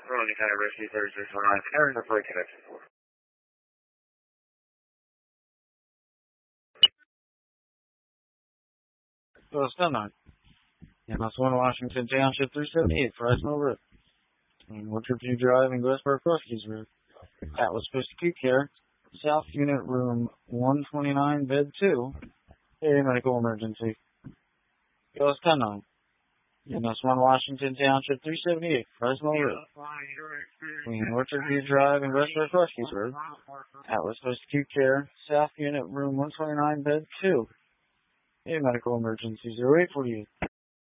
Ronnie County Rescue 3619. Aaron, the flight connection for. So it's done on. MS 1 Washington Township 378, Fresno Road. Between Orchard View Drive and Glassburg Ruskies Road. That was supposed to acute care. South Unit Room 129, Bed 2. A medical emergency. So it's done on. MS 1 Washington Township 378, Fresno Road. Between Orchard View Drive and Glassburg Ruskies Road. That was supposed to acute care. South Unit Room 129, Bed 2. A medical emergency. 0848.